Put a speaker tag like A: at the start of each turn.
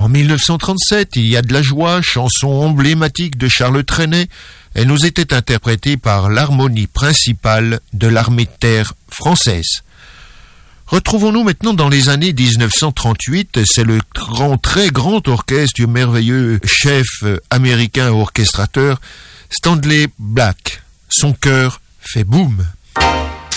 A: En 1937, Il y a de la joie, chanson emblématique de Charles Trenet. Elle nous était interprétée par l'harmonie principale de l'armée de terre française. Retrouvons-nous maintenant dans les années 1938. C'est le très grand orchestre du merveilleux chef américain orchestrateur Stanley Black. Son cœur fait boum.